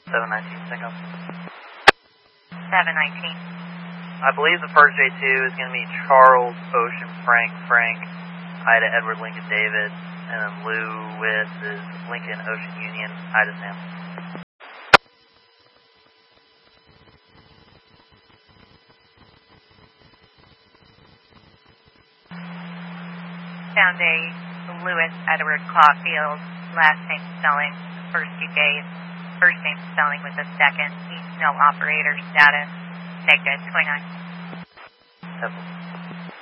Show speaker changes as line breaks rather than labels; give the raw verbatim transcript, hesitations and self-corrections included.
seven nineteen, Synco.
seven nineteen.
I believe the first J two is going to be Charles, Ocean, Frank, Frank, Ida, Edward, Lincoln, David, and then Lewis is Lincoln, Ocean, Union, Ida, Sam.
Found a Lewis Edward Caulfield, last name spelling, first two days, first name spelling with the second, he's no operator status, negative twenty-nine.
Yep.